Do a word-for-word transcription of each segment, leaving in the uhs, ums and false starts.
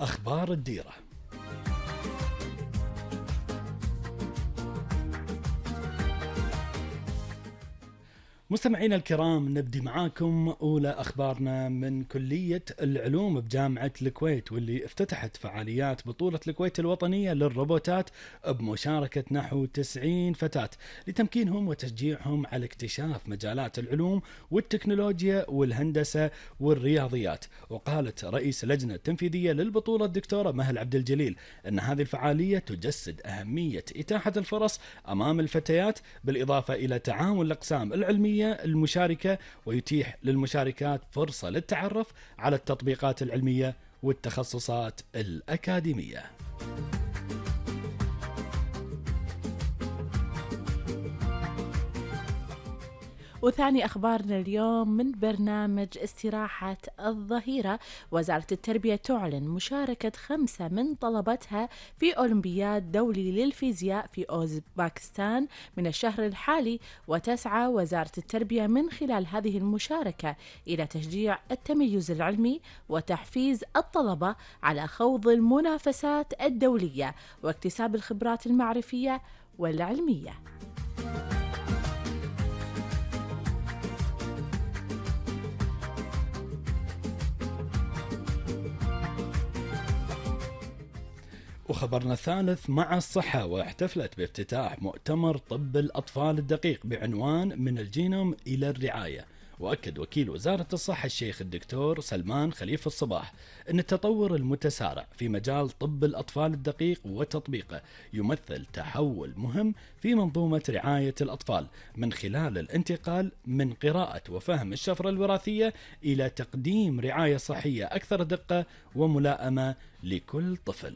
أخبار الديرة. مستمعينا الكرام، نبدي معاكم أولى أخبارنا من كلية العلوم بجامعة الكويت، واللي افتتحت فعاليات بطولة الكويت الوطنية للروبوتات بمشاركة نحو تسعين فتاة لتمكينهم وتشجيعهم على اكتشاف مجالات العلوم والتكنولوجيا والهندسة والرياضيات. وقالت رئيس اللجنة التنفيذية للبطولة الدكتورة مهل عبد الجليل أن هذه الفعالية تجسد أهمية إتاحة الفرص أمام الفتيات، بالإضافة إلى تعاون الأقسام العلمية المشاركة، ويتيح للمشاركات فرصة للتعرف على التطبيقات العلمية والتخصصات الأكاديمية. وثاني أخبارنا اليوم من برنامج استراحة الظهيرة. وزارة التربية تعلن مشاركة خمسة من طلبتها في أولمبياد دولي للفيزياء في أوزباكستان من الشهر الحالي، وتسعى وزارة التربية من خلال هذه المشاركة إلى تشجيع التميز العلمي وتحفيز الطلبة على خوض المنافسات الدولية واكتساب الخبرات المعرفية والعلمية. وخبرنا الثالث مع الصحة، واحتفلت بافتتاح مؤتمر طب الأطفال الدقيق بعنوان من الجينوم إلى الرعاية. وأكد وكيل وزارة الصحة الشيخ الدكتور سلمان خليفة الصباح أن التطور المتسارع في مجال طب الأطفال الدقيق وتطبيقه يمثل تحول مهم في منظومة رعاية الأطفال، من خلال الانتقال من قراءة وفهم الشفرة الوراثية إلى تقديم رعاية صحية أكثر دقة وملائمة لكل طفل.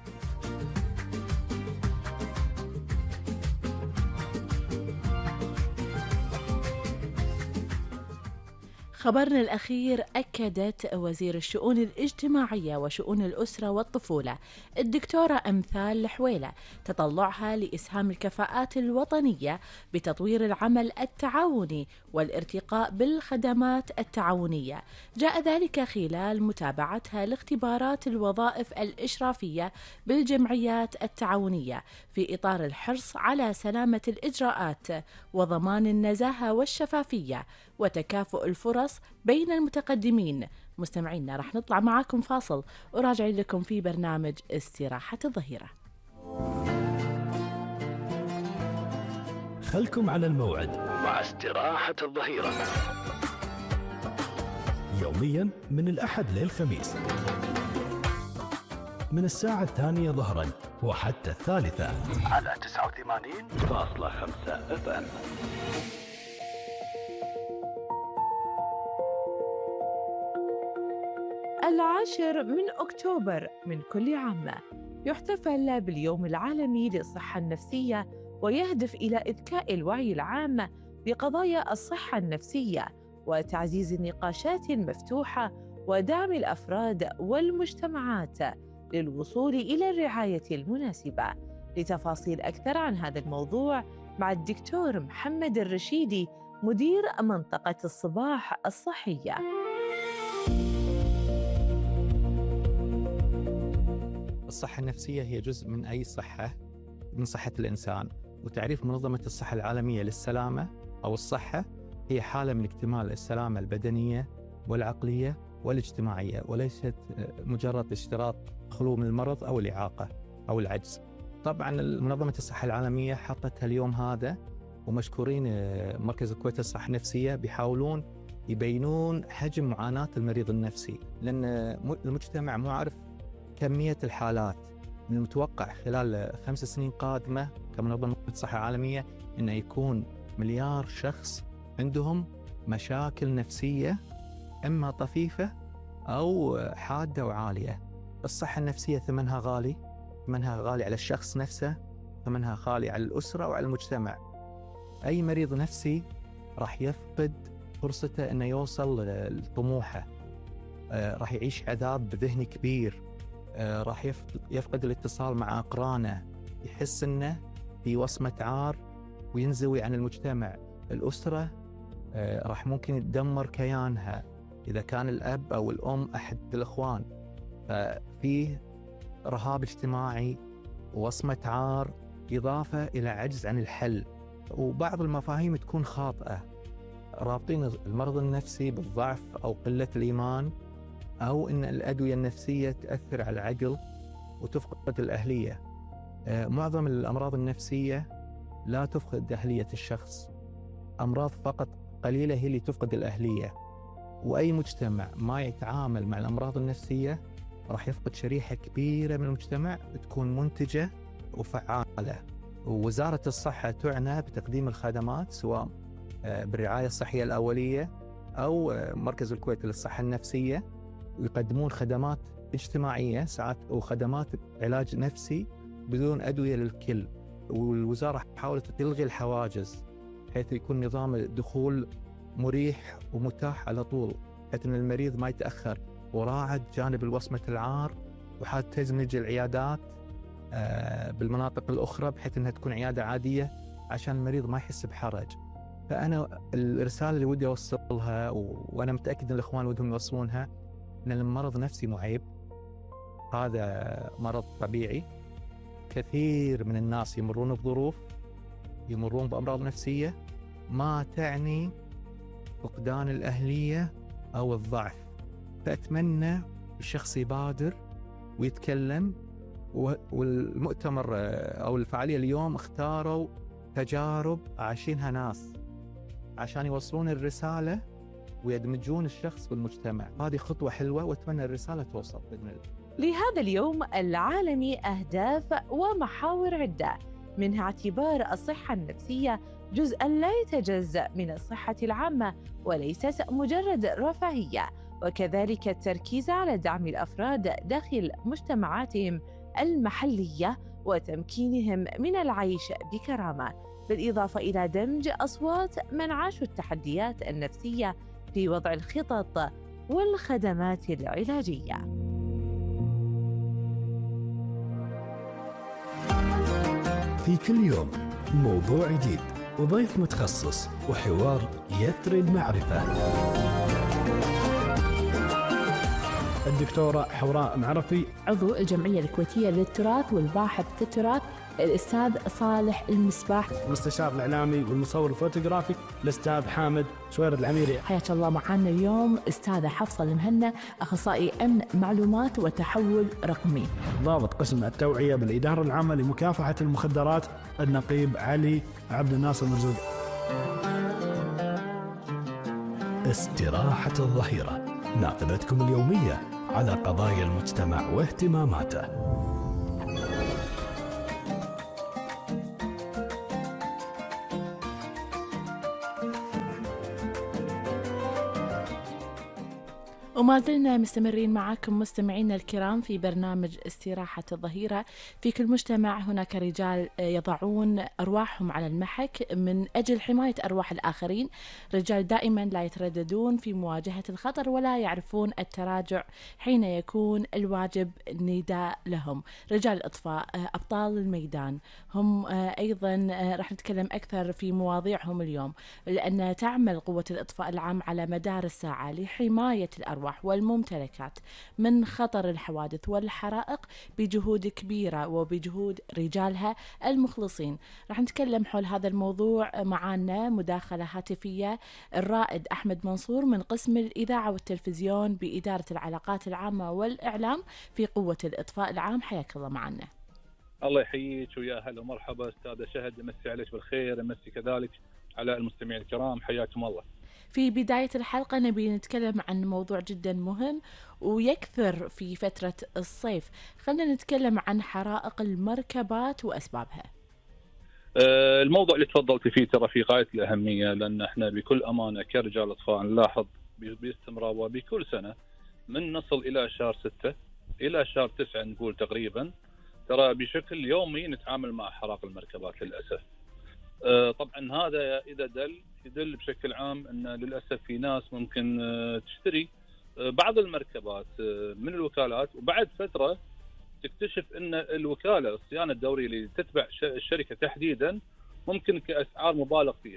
خبرنا الأخير، أكدت وزير الشؤون الاجتماعية وشؤون الأسرة والطفولة الدكتورة أمثال الحويلة تطلعها لإسهام الكفاءات الوطنية بتطوير العمل التعاوني والارتقاء بالخدمات التعاونية. جاء ذلك خلال متابعتها لاختبارات الوظائف الإشرافية بالجمعيات التعاونية في إطار الحرص على سلامة الإجراءات وضمان النزاهة والشفافية وتكافؤ الفرص بين المتقدمين. مستمعينا، رح نطلع معاكم فاصل وراجع لكم في برنامج استراحة الظهيرة. خلكم على الموعد مع استراحة الظهيرة يوميا من الأحد للخميس من الساعة الثانية ظهرا وحتى الثالثة على تسعة وثمانين فاصلة خمسة اف ام. العاشر من أكتوبر من كل عام يحتفل باليوم العالمي للصحة النفسية، ويهدف إلى إذكاء الوعي العام بقضايا الصحة النفسية وتعزيز النقاشات المفتوحة ودعم الأفراد والمجتمعات للوصول إلى الرعاية المناسبة. لتفاصيل أكثر عن هذا الموضوع مع الدكتور محمد الرشيدي، مدير منطقة الصباح الصحية. الصحة النفسية هي جزء من أي صحة، من صحة الإنسان. وتعريف منظمة الصحة العالمية للسلامة أو الصحة هي حالة من اكتمال السلامة البدنية والعقلية والاجتماعية، وليست مجرد اشتراط خلو من المرض أو الإعاقة أو العجز. طبعا منظمة الصحة العالمية حطت اليوم هذا، ومشكورين مركز الكويت للصحة النفسية بيحاولون يبينون حجم معاناة المريض النفسي، لأن المجتمع مو عارف كمية الحالات. من المتوقع خلال خمس سنين قادمة كمنظمة الصحة العالمية أنه يكون مليار شخص عندهم مشاكل نفسية، إما طفيفة أو حادة وعالية. الصحة النفسية ثمنها غالي، ثمنها غالي على الشخص نفسه، ثمنها غالي على الأسرة وعلى المجتمع. أي مريض نفسي راح يفقد فرصته أنه يوصل لطموحه، راح يعيش عذاب ذهني كبير، راح يفقد الاتصال مع أقرانه، يحس أنه في وصمة عار وينزوي عن المجتمع. الأسرة راح ممكن يتدمر كيانها إذا كان الأب أو الأم أحد الإخوان. ففيه رهاب اجتماعي، وصمة عار، إضافة إلى عجز عن الحل. وبعض المفاهيم تكون خاطئة، رابطين المرض النفسي بالضعف أو قلة الإيمان، أو أن الأدوية النفسية تأثر على العقل وتفقد الأهلية. معظم الأمراض النفسية لا تفقد أهلية الشخص، أمراض فقط قليلة هي اللي تفقد الأهلية. وأي مجتمع ما يتعامل مع الأمراض النفسية راح يفقد شريحة كبيرة من المجتمع تكون منتجة وفعالة. ووزارة الصحة تعنى بتقديم الخدمات سواء بالرعاية الصحية الأولية أو مركز الكويت للصحة النفسية، ويقدمون خدمات اجتماعية ساعات وخدمات علاج نفسي بدون أدوية للكل. والوزارة حاولت تلغي الحواجز حيث يكون نظام الدخول مريح ومتاح على طول، حيث أن المريض ما يتأخر. وراعت جانب الوصمة العار، وحاولت تدمج العيادات بالمناطق الأخرى بحيث أنها تكون عيادة عادية عشان المريض ما يحس بحرج. فأنا الرسالة اللي ودي أوصلها، وأنا متأكد أن الإخوان ودهم يوصلونها، أن المرض نفسي معيب، هذا مرض طبيعي. كثير من الناس يمرون بظروف، يمرون بأمراض نفسية ما تعني فقدان الأهلية أو الضعف. فأتمنى الشخص يبادر ويتكلم. والمؤتمر أو الفعالية اليوم اختاروا تجارب عايشينها ناس عشان يوصلون الرسالة ويدمجون الشخص بالمجتمع. هذه خطوة حلوة وأتمنى الرسالة توصل بإذن الله. لهذا اليوم العالمي أهداف ومحاور عدة، منها اعتبار الصحة النفسية جزءاً لا يتجزأ من الصحة العامة وليست مجرد رفاهية، وكذلك التركيز على دعم الأفراد داخل مجتمعاتهم المحلية وتمكينهم من العيش بكرامة، بالإضافة إلى دمج أصوات من عاشوا التحديات النفسية في وضع الخطط والخدمات العلاجية. في كل يوم موضوع جديد وضيف متخصص وحوار يثري المعرفة. الدكتورة حوراء معرفي، عضو الجمعية الكويتية للتراث والباحث في التراث، الأستاذ صالح المصباح، المستشار الإعلامي والمصور الفوتوغرافي الأستاذ حامد شويرد العميري. حياك الله. معنا اليوم أستاذة حفصة المهنا، أخصائي أمن معلومات وتحول رقمي، ضابط قسم التوعية بالإدارة العامة لمكافحة المخدرات النقيب علي عبد الناصر مرزوق. استراحة الظهيرة، نافذتكم اليومية على قضايا المجتمع واهتماماته. وما زلنا مستمرين معكم مستمعينا الكرام في برنامج استراحة الظهيرة. في كل مجتمع هناك رجال يضعون أرواحهم على المحك من أجل حماية أرواح الآخرين، رجال دائما لا يترددون في مواجهة الخطر ولا يعرفون التراجع حين يكون الواجب نداء لهم. رجال الإطفاء، أبطال الميدان، هم أيضا راح نتكلم أكثر في مواضيعهم اليوم، لأن تعمل قوة الإطفاء العام على مدار الساعة لحماية الأرواح والممتلكات من خطر الحوادث والحرائق بجهود كبيرة وبجهود رجالها المخلصين. راح نتكلم حول هذا الموضوع. معنا مداخلة هاتفية الرائد أحمد منصور من قسم الإذاعة والتلفزيون بإدارة العلاقات العامة والإعلام في قوة الإطفاء العام. حياك الله معنا. الله يحييك ويا هلا ومرحبا استاذة شهد، امسي عليك بالخير، امسي كذلك على المستمعين الكرام، حياكم الله. في بداية الحلقة نبي نتكلم عن موضوع جدا مهم ويكثر في فترة الصيف. خلينا نتكلم عن حرائق المركبات وأسبابها. الموضوع اللي تفضلت فيه ترى في غاية الأهمية، لأن احنا بكل أمانة كرجال أطفاء نلاحظ باستمرار وبكل سنة من نصل إلى شهر ستة إلى شهر تسعة نقول تقريبا، ترى بشكل يومي نتعامل مع حرائق المركبات للأسف. طبعا هذا إذا دل يدل بشكل عام أن للأسف في ناس ممكن تشتري بعض المركبات من الوكالات وبعد فترة تكتشف أن الوكالة الصيانة الدورية اللي تتبع الشركة تحديدا ممكن كأسعار مبالغ فيها،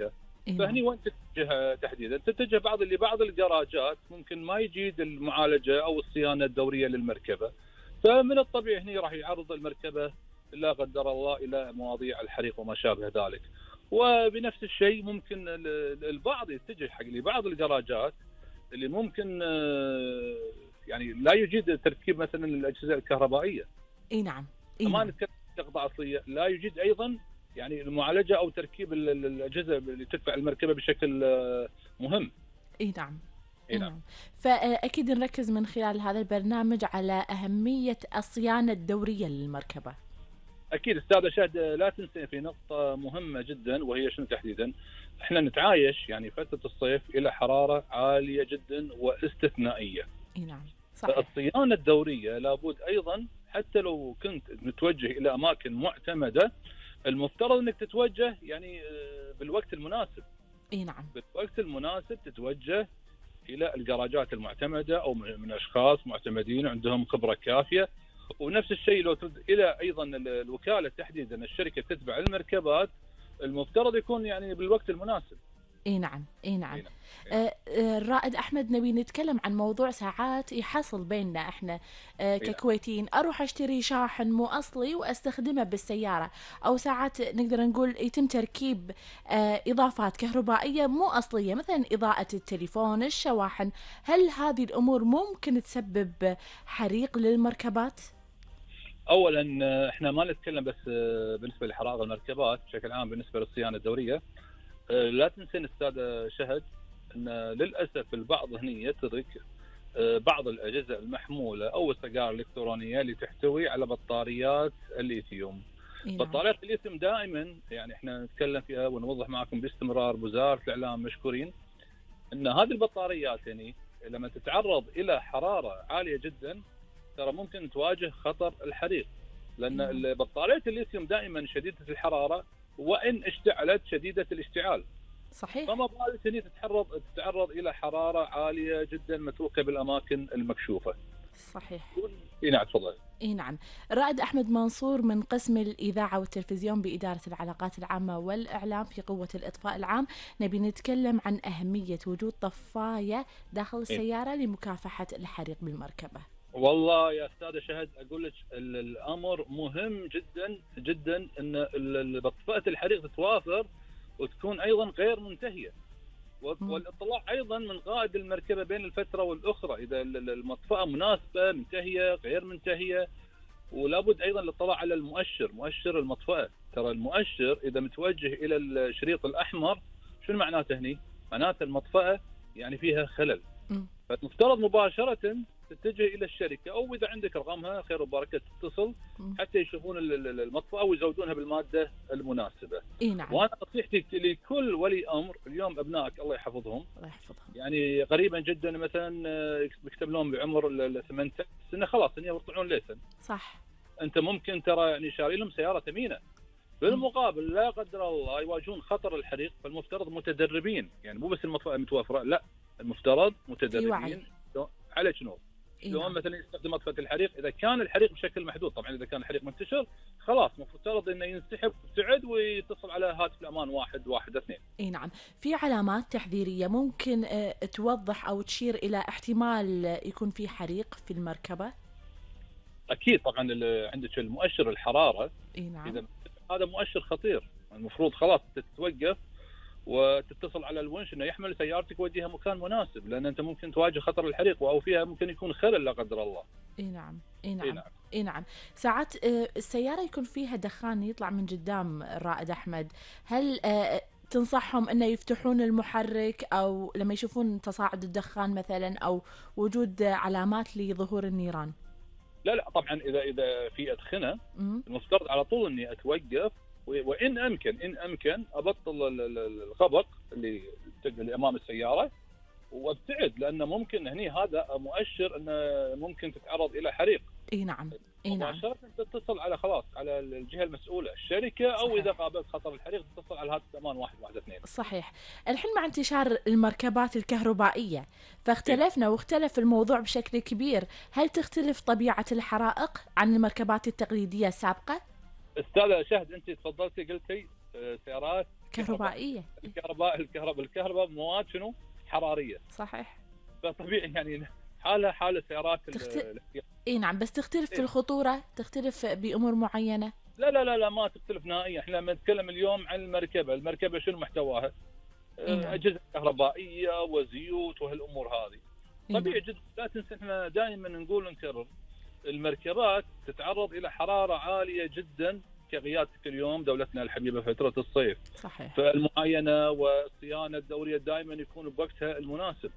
إيه فهني نعم. وين تتجه تحديدا؟ تتجه بعض لبعض الجراجات ممكن ما يجيد المعالجه او الصيانه الدوريه للمركبه، فمن الطبيعي هني راح يعرض المركبه لا قدر الله الى مواضيع الحريق وما شابه ذلك. وبنفس الشيء ممكن ال- البعض يتجه حق لبعض الجراجات اللي ممكن آه، يعني لا يجيد تركيب مثلا الاجهزه الكهربائيه. اي نعم. اي ما نعم. نتكلم عن قطع اصليه، لا يجيد ايضا يعني المعالجه او تركيب ال- ال- الاجهزه اللي تدفع المركبه بشكل آه، مهم. اي نعم. إي إي نعم. نعم. فاكيد نركز من خلال هذا البرنامج على اهميه الصيانه الدوريه للمركبه. اكيد استاذه شهد، لا تنسي في نقطه مهمه جدا، وهي شنو تحديدا؟ احنا نتعايش يعني فتره الصيف الى حراره عاليه جدا واستثنائيه. اي نعم. صحيح. فالصيانه الدوريه لابد ايضا، حتى لو كنت متوجه الى اماكن معتمده، المفترض انك تتوجه يعني آه، بالوقت المناسب. اي نعم. بالوقت المناسب تتوجه الى الجراجات المعتمده او من اشخاص معتمدين عندهم خبره كافيه. ونفس الشيء لو ترد الى ايضا الوكاله تحديدا الشركه تتبع المركبات، المفترض يكون يعني بالوقت المناسب. اي نعم. اي نعم. إي نعم. آه، آه، الرائد احمد، نبي نتكلم عن موضوع ساعات يحصل بيننا احنا آه، ككويتيين، اروح اشتري شاحن مو اصلي واستخدمه بالسياره، او ساعات نقدر نقول يتم تركيب آه، اضافات كهربائيه مو اصليه، مثلا اضاءه التليفون، الشواحن. هل هذه الامور ممكن تسبب حريق للمركبات؟ اولا آه، احنا ما نتكلم بس آه، بالنسبه لحرائق المركبات بشكل عام، بالنسبه للصيانه الدوريه آه، لا تنسين استاذ شهد ان للاسف البعض هني يترك آه، بعض الاجهزه المحموله او السيارة الالكترونيه اللي تحتوي على بطاريات الليثيوم. إي نعم. بطاريات الليثيوم دائما يعني احنا نتكلم فيها ونوضح معكم باستمرار، وزاره الاعلام مشكورين ان هذه البطاريات يعني لما تتعرض الى حراره عاليه جدا ترى ممكن تواجه خطر الحريق، لان نعم. البطاريات الليثيوم دائما شديده الحراره وان اشتعلت شديده الاشتعال. صحيح. فما بالك هني تتعرض تتعرض الى حراره عاليه جدا متروكه بالاماكن المكشوفه. صحيح. اي نعم تفضل. اي نعم. الرائد احمد منصور من قسم الاذاعه والتلفزيون باداره العلاقات العامه والاعلام في قوه الاطفاء العام، نبي نتكلم عن اهميه وجود طفايه داخل السياره لمكافحه الحريق بالمركبه. والله يا استاذه شهد اقول لك ال- الامر مهم جدا جدا ان ال- ال- طفاءة الحريق تتوافر وتكون ايضا غير منتهيه، و- مم. والاطلاع ايضا من قائد المركبه بين الفتره والاخرى اذا ال- ال- المطفاه مناسبه، منتهيه، غير منتهيه. ولابد ايضا الاطلاع على المؤشر، مؤشر المطفاه. ترى المؤشر اذا متوجه الى الشريط الاحمر شنو معناته هني؟ معناته المطفاه يعني فيها خلل. مم. فالمفترض مباشره تتجه الى الشركه، او اذا عندك رقمها خير وبركه تتصل مم. حتى يشوفون ال- ال- المطفاه ويزودونها بالماده المناسبه. اي نعم. وانا نصيحتي لكل ولي امر اليوم ابنائك الله يحفظهم، الله يحفظهم. يعني قريبا جدا مثلا آه، يكتب لهم بعمر ال ثمانية عشر سنه خلاص ان يطلعون ليسن. صح. انت ممكن ترى يعني شاري لهم سياره ثمينه، بالمقابل لا قدر الله يواجهون خطر الحريق، فالمفترض متدربين، يعني مو بس المطفاه متوفره، لا المفترض متدربين على شنو؟ إي شلون نعم. مثلا يستخدم مطفاه الحريق اذا كان الحريق بشكل محدود. طبعا اذا كان الحريق منتشر خلاص مفترض انه ينسحب ويبتعد ويتصل على هاتف الامان واحد واحد اثنين. اي نعم. في علامات تحذيريه ممكن آه، توضح او تشير الى احتمال آه، يكون في حريق في المركبه؟ اكيد طبعا ال- عندك المؤشر الحراره، اي نعم. اذا هذا مؤشر خطير، المفروض خلاص تتوقف وتتصل على الونش انه يحمل سيارتك ويوديها مكان مناسب، لان انت ممكن تواجه خطر الحريق او فيها ممكن يكون خلل لا قدر الله. اي نعم. اي إي نعم. نعم. اي نعم. ساعات آه، السياره يكون فيها دخان يطلع من قدام، الرائد احمد، هل آه، تنصحهم انه يفتحون المحرك او لما يشوفون تصاعد الدخان مثلا او وجود آه، علامات لظهور النيران؟ لا لا طبعا اذا اذا في ادخنه مم. المفترض على طول اني اتوقف، و- وان امكن ان امكن ابطل ال- ال- الخبق اللي اللي امام السياره وابتعد، لانه ممكن هني هذا مؤشر انه ممكن تتعرض الى حريق. اي نعم. اي نعم. مباشرة تتصل على خلاص على الجهه المسؤوله الشركه، او صحيح. اذا قابلت خطر الحريق تتصل على هاتف الامان واحد واحد اثنين. صحيح. الحين مع انتشار المركبات الكهربائية فاختلفنا واختلف الموضوع بشكل كبير، هل تختلف طبيعة الحرائق عن المركبات التقليدية السابقة؟ استاذه شهد انت تفضلتي قلتي آه، سيارات كهربائية. الكهرباء الكهرباء الكهرباء مواد شنو؟ حراريه. صحيح. فطبيعي يعني حاله حاله سيارات تخت... ال- اي نعم، بس تختلف في إيه. الخطورة، تختلف بأمور معينة. لا لا لا لا ما تختلف نهائيا. احنا لما نتكلم اليوم عن المركبه، المركبه شنو محتواها؟ إيه نعم. اجهزه كهربائيه وزيوت وهالامور هذه. إيه طبيعي نعم. جدا. لا تنسى احنا دائما نقول ونكرر، المركبات تتعرض الى حراره عاليه جدا كقيادتك اليوم دولتنا الحبيبه فتره الصيف. صحيح. فالمعاينه والصيانه الدوريه دائما يكون بوقتها المناسب،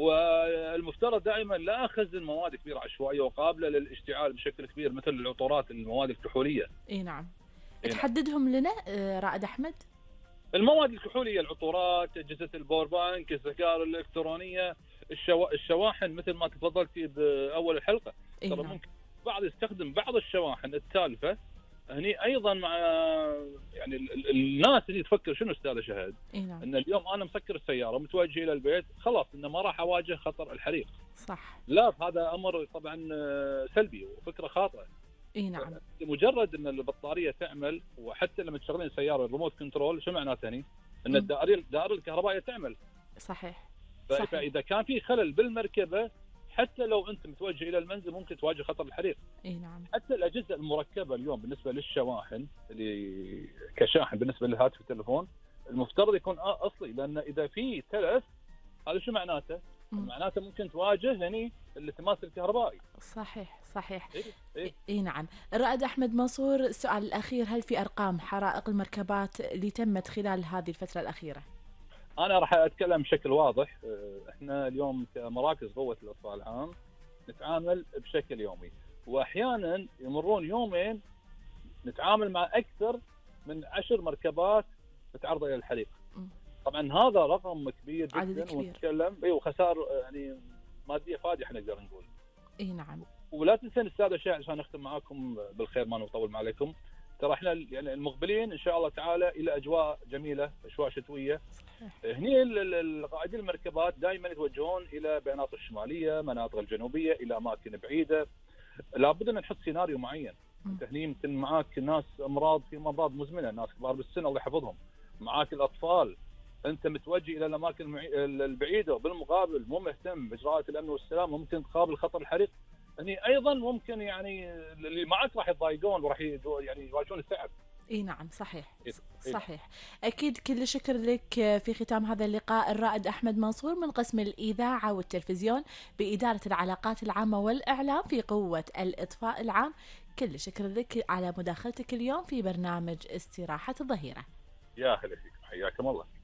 والمفترض دائما لا اخزن مواد كبيره عشوائيه وقابله للاشتعال بشكل كبير مثل العطورات، المواد الكحوليه. اي نعم. إيه نعم. تحددهم لنا آه، رائد احمد. المواد الكحوليه، العطورات، اجهزه الباور بانك، الذكاء الالكترونيه، الشوا... الشواحن مثل ما تفضلتي باول الحلقه. إيه ترى نعم. ممكن بعض يستخدم بعض الشواحن التالفه. هني ايضا مع يعني ال... ال... الناس اللي تفكر شنو استاذ شهد، إيه نعم. ان اليوم انا مسكر السياره متوجه الى البيت، خلاص انه ما راح اواجه خطر الحريق. صح. لا، هذا امر طبعا سلبي وفكره خاطئه. اي نعم. مجرد ان البطاريه تعمل، وحتى لما تشغلين السياره الريموت كنترول، شو معناته هني؟ ان مم. الدائره الدائره الكهربائيه تعمل. صحيح. ف- صحيح. فاذا كان في خلل بالمركبه، حتى لو انت متوجه الى المنزل ممكن تواجه خطر الحريق. اي نعم. حتى الاجهزه المركبه اليوم بالنسبه للشواحن اللي كشاحن بالنسبه للهاتف التليفون، المفترض يكون أ- اصلي، لان اذا في تلف هذا شو معناته؟ مم. معناته ممكن تواجه هني الالتماس الكهربائي. صحيح. صحيح. إيه؟ إيه؟ اي نعم. الرائد احمد منصور، السؤال الاخير، هل في ارقام حرائق المركبات اللي تمت خلال هذه الفتره الاخيره؟ انا راح اتكلم بشكل واضح. احنا اليوم كمراكز قوه الاطفاء العام نتعامل بشكل يومي، واحيانا يمرون يومين نتعامل مع اكثر من عشر مركبات تتعرض الى الحريق. م. طبعا هذا رقم كبير جدا، عدد كبير. ونتكلم اي وخسائر يعني ماديه فادحه نقدر نقول. اي نعم. ولا تنسى استاذ شاعر عشان نختم معاكم بالخير ما نطول عليكم، ترى احنا يعني المقبلين ان شاء الله تعالى الى اجواء جميله، اجواء شتويه. صحيح. هني ال- ال- القائدين المركبات دائما يتوجهون الى مناطق الشماليه، مناطق الجنوبيه، الى اماكن بعيده. لابد ان نحط سيناريو معين. م. انت هني يمكن معاك ناس امراض، في امراض مزمنه، ناس كبار بالسن الله يحفظهم، معاك الاطفال، انت متوجه الى الاماكن المعي- البعيده، وبالمقابل مو مهتم باجراءات الامن والسلامه، ممكن تقابل خطر الحريق. هني ايضا ممكن يعني اللي معك راح يتضايقون وراح يجو- يعني يواجهون التعب. اي نعم. صحيح. إيه. صحيح. اكيد كل الشكر لك في ختام هذا اللقاء الرائد احمد منصور من قسم الاذاعه والتلفزيون باداره العلاقات العامه والاعلام في قوه الاطفاء العام. كل الشكر لك على مداخلتك اليوم في برنامج استراحه الظهيره. يا هلا فيكم، حياكم الله.